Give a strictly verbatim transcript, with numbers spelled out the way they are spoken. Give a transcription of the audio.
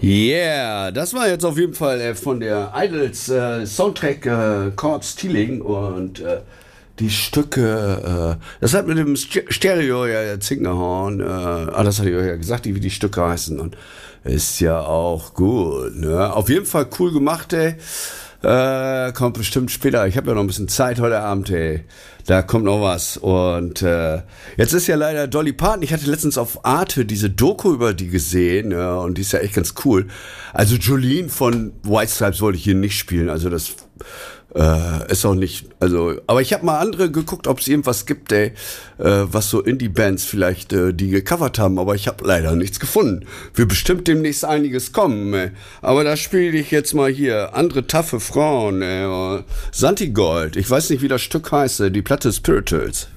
Yeah, das war jetzt auf jeden Fall äh, von der Idols äh, Soundtrack äh, Cord Stealing und äh, die Stücke, äh, das hat mit dem St- Stereo ja der Zingerhorn, äh, ah, das hatte ich euch ja gesagt, wie die Stücke heißen und ist ja auch gut, ne? Auf jeden Fall cool gemacht, ey. Äh, kommt bestimmt später. Ich habe ja noch ein bisschen Zeit heute Abend, ey. Da kommt noch was. Und äh, jetzt ist ja leider Dolly Parton. Ich hatte letztens auf Arte diese Doku über die gesehen, ja, und die ist ja echt ganz cool. Also Jolene von White Stripes wollte ich hier nicht spielen. Also das äh, ist auch nicht, also, aber ich habe mal andere geguckt, ob es irgendwas gibt, ey, äh, was so Indie-Bands vielleicht äh, die gecovert haben, aber ich habe leider nichts gefunden. Wird bestimmt demnächst einiges kommen, ey. Aber da spiele ich jetzt mal hier andere taffe Frauen, ey. Santi Gold, ich weiß nicht, wie das Stück heißt, ey. Die Platte Spirituals.